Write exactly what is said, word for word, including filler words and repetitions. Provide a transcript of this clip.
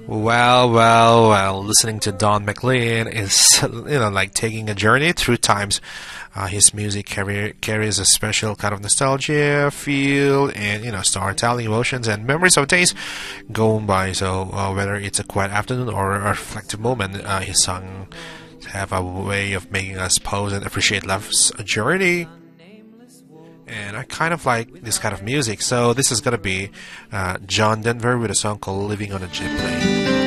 Well, well, well, listening to Don McLean is, you know, like taking a journey through times. Uh, his music carry, carries a special kind of nostalgia, feel, and, you know, storytelling, emotions, and memories of days gone by. So, uh, whether it's a quiet afternoon or a reflective moment, uh, his songs have a way of making us pause and appreciate life's journey. And I kind of like this kind of music. So this is going to be uh, John Denver with a song called Living on a Jet Plane.